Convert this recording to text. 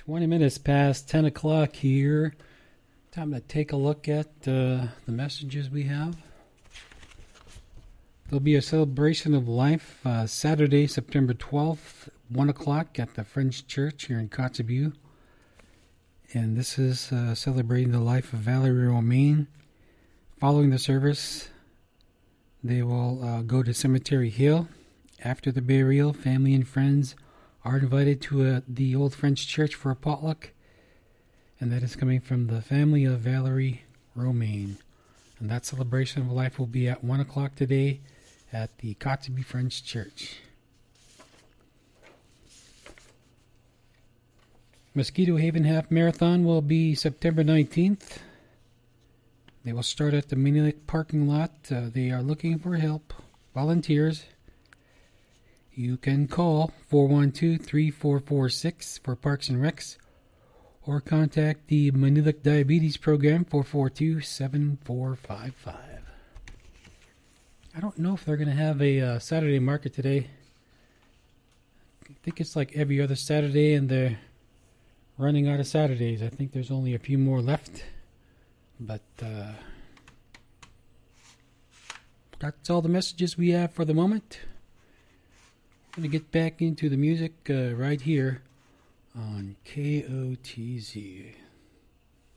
20 minutes past 10 o'clock here. Time to take a look at the messages we have. There'll be a celebration of life Saturday, September 12th, 1 o'clock at the French Church here in Kotzebue. And this is celebrating the life of Valerie Romaine. Following the service, they will go to Cemetery Hill. After the burial, family and friends are invited to the Old French Church for a potluck. And that is coming from the family of Valerie Romaine. And that celebration of life will be at 1 o'clock today at the Kotzebue French Church. Mosquito Haven Half Marathon will be September 19th. They will start at the Minilik parking lot. They are looking for help, volunteers. You can call 412-3446 for Parks and Recs or contact the Minilik Diabetes Program 442-7455. I don't know if they're going to have a Saturday market today. I think it's like every other Saturday and they're running out of Saturdays. I think there's only a few more left. But that's all the messages we have for the moment. We're going to get back into the music right here on KOTZ.